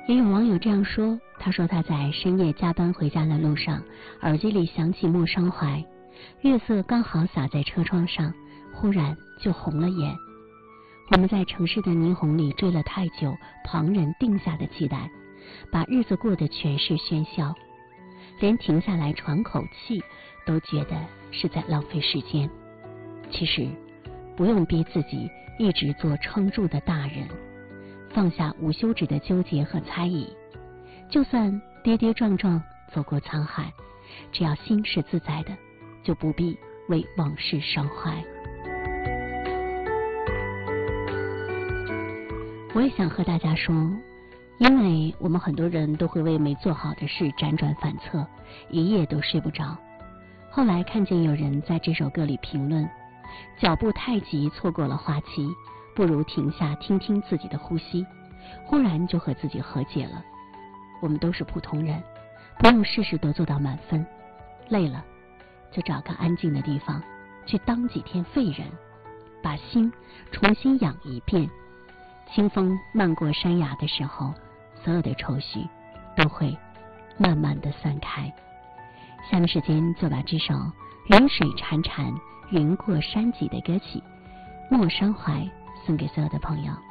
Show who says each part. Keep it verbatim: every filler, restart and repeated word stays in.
Speaker 1: 也有网友这样说，他说他在深夜加班回家的路上，耳机里响起《莫伤怀》，月色刚好洒在车窗上，忽然就红了眼。我们在城市的霓虹里追了太久旁人定下的期待，把日子过得全是喧嚣，连停下来喘口气都觉得是在浪费时间。其实不用逼自己一直做撑住的大人，放下无休止的纠结和猜疑，就算跌跌撞撞走过沧海，只要心是自在的，就不必为往事伤怀。我也想和大家说，因为我们很多人都会为没做好的事辗转反侧，一夜都睡不着。后来看见有人在这首歌里评论，脚步太急错过了花期，不如停下听听自己的呼吸，忽然就和自己和解了。我们都是普通人，不用事事都做到满分，累了就找个安静的地方去当几天废人，把心重新养一遍。清风漫过山崖的时候，所有的愁绪都会慢慢的散开。下面时间就把这首云水潺潺云过山脊的歌曲《莫伤怀》送给所有的朋友。